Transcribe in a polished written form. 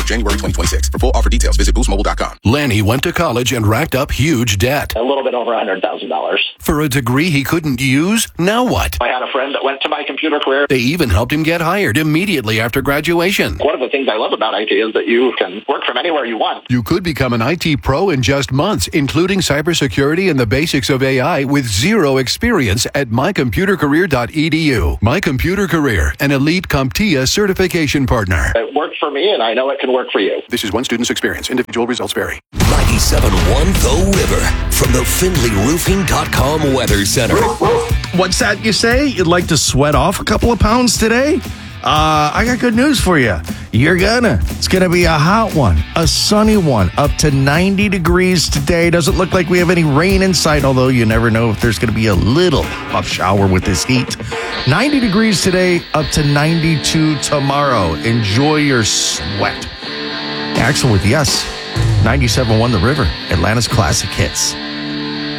January 2026. For full offer details, visit boostmobile.com. Lanny went to college and racked up huge debt. A little bit over $100,000. For a degree he couldn't use? Now what? I had a friend that went to My Computer Career. They even helped him get hired immediately after graduation. One of the things I love about IT is that you can work from anywhere you want. You could become an IT pro in just months, including cybersecurity and the basics of AI with zero experience at mycomputercareer.edu. My Computer Career, an elite CompTIA certification partner. It worked for me, and I know it can work for you. This is one student's experience. Individual results vary. 97.1 The River from the FindlayRoofing.com Weather Center. What's that you say? You'd like to sweat off a couple of pounds today? I got good news for you. You're gonna. It's gonna be a hot one, a sunny one, up to 90 degrees today. Doesn't look like we have any rain in sight, although you never know if there's gonna be a little puff shower with this heat. 90 degrees today, up to 92 tomorrow. Enjoy your sweat. Axel with yes. 97.1 The River, Atlanta's classic hits.